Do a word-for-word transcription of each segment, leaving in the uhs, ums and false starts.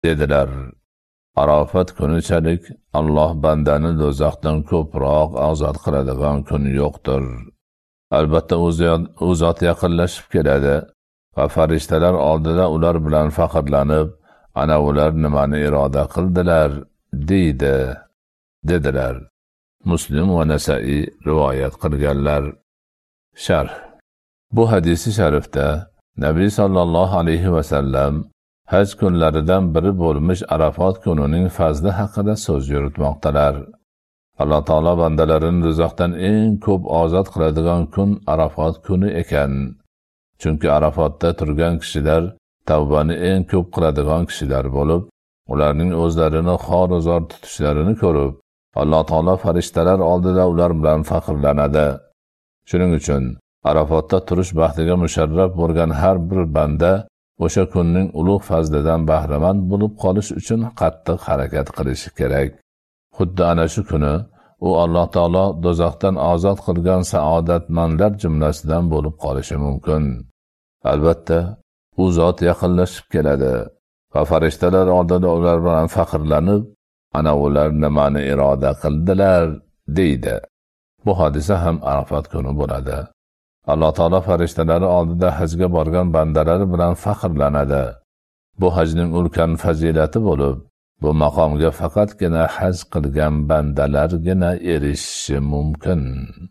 dedilar. Arafat kunichalik Alloh bandani do'zaxdan ko'proq ozod qiladigan kun yo'qdir. Albatta u zot yaqinlashib keladi va farishtalar oldida ular bilan faxrlanib, ana ular nimani iroda qildilar deydi, dedilar. Muslim va Nasa'i rivoyat qilganlar. Sharh. Bu hadisi sharifda Nabiy sallallohu alayhi va sallam haj kunlaridan biri bo'lmish Arafat kunining fazli haqida so'z yuritmoqdalar. Alloh taolo bandalarini do'zaxdan eng ko'p ozod qiladigan kun Arafat kuni ekan. Chunki Arafatda turgan kishilar tavbani eng ko'p qiladigan kishilar bo'lib, ularning o'zlarini xor-uzor tutishlarini ko'rib, Alloh taolo farishtalar oldida ular bilan faxrlanadi. Shuning uchun Arafatda turish baxtiga musharraf bo'lgan har bir banda o'sha kunning ulug' fazlidan bahramand bo'lib qolish uchun qattiq harakat qilishi kerak. Xuddi ana shu kuni u Alloh taolo do'zaxdan ozod qilgan saodatmandlar jumlasidan bo'lib qolishi mumkin. Albatta, u zot yaqinlashib keladi va farishtalar oldida ular bilan faxrlanib, ana ular nimani iroda qildilar deydi. Bu hodisa ham Arafat kuni bo'ladi. Alloh taolo farishtalari oldida hajga borgan bandalari bilan faxrlanadi. Bu hajning ulkan fazilati bo'lib, bu maqomga faqatgina haj qilgan bandalargina erishishi mumkin.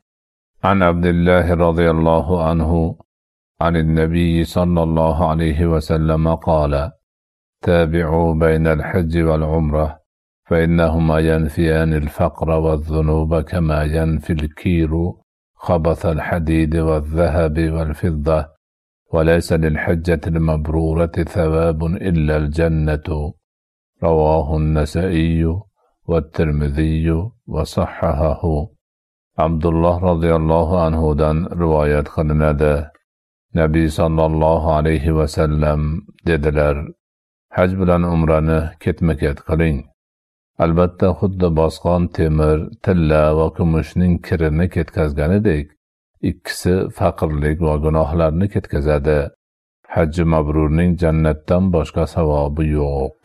An Abdullah radhiyallohu anhu عن النبي صلى الله عليه وسلم قال: تابعوا بين الحج والعمرة فإنهما ينفيان الفقر والذنوب كما ينفي الكير خبث الحديد والذهب والفضة، وليس للحجة المبرورة ثواب إلا الجنة. رواه النسائي والترمذي وصححه. عبد الله رضي الله عنه دان رواية قلنده. Nabiy sallallohu alayhi va sallam dedilar: Haj bilan umrani ketma-ket qiling. Albatta xuddi bosqon temir, tilla va kumushning kirini ketkazganidek, ikkisi faqirlik va gunohlarni ketkazadi. Haj mabrurning jannatdan boshqa savobi yo'q.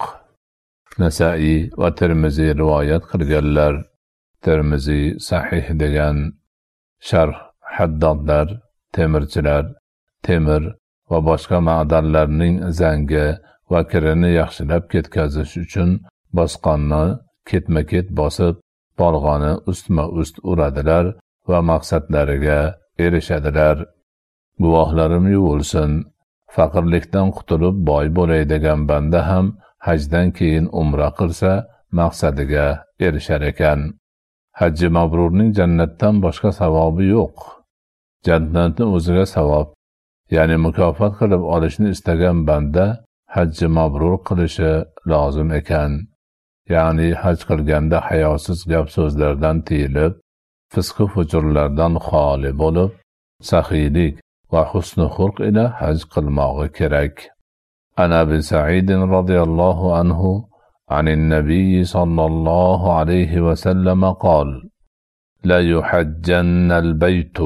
Nasa'i va Tirmiziy rivoyat qilganlar. Tirmiziy sahih degan. Sharh: haddodlar, temirchilar temir va boshqa ma'danlarning zangi va kirini yaxshilab ketkazish uchun bosqonni ketma-ket bosib, bolg'oni ustma-ust uradilar va maqsadlariga erishadilar. Guvohlarim yuvilsin, faqirlikdan qutulib boy bo'lay degan banda ham hajdan keyin umra qilsa maqsadiga erishar ekan. Hajji mabrurning jannatdan boshqa savobi yo'q. Jannatni o'ziga savob, ya'ni mukofot qilib olishni istagan banda hajji mabrur qilishi lozim ekan. Ya'ni haj qilganda hayosiz gap so'zlardan tiyilib, fisq va fujurlardan xoli bo'lib, saxiylik va husn xulq ila haj qilmog'i kerak. Ana Abi Sa'id radhiyallohu anhu عن النبي صلى الله عليه وسلم قال: لا يحجن البيت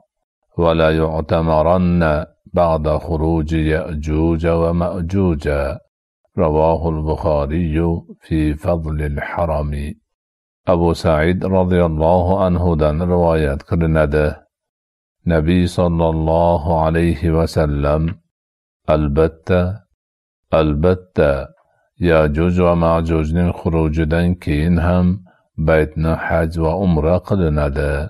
ولا يعتمرن بعد خروج يأجوج ومأجوج. رواه البخاري في فضل الحرم. أبو سعيد رضي الله عنه دان رواية قلنده. نبي صلى الله عليه وسلم البتة البتة يأجوج ومأجوجning xurujidan keyin ham baytni haj va umra qilinadi.